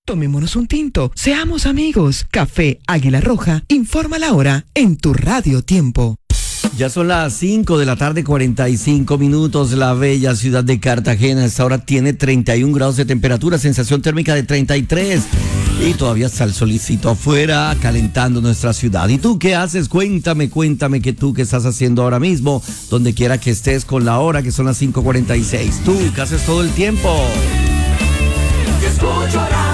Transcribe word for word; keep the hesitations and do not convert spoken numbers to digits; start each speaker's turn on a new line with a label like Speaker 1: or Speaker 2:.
Speaker 1: Tomémonos un tinto, seamos amigos. Café Águila Roja, informa la hora en tu Radio Tiempo.
Speaker 2: Ya son las cinco de la tarde, cuarenta y cinco minutos. La bella ciudad de Cartagena a esta hora tiene treinta y un grados de temperatura, sensación térmica de treinta y tres. Y todavía está el solicito afuera calentando nuestra ciudad. ¿Y tú qué haces? Cuéntame, cuéntame que tú qué estás haciendo ahora mismo, donde quiera que estés con la hora, que son las cinco cuarenta y seis. ¿Tú qué haces todo el tiempo?
Speaker 3: Escucho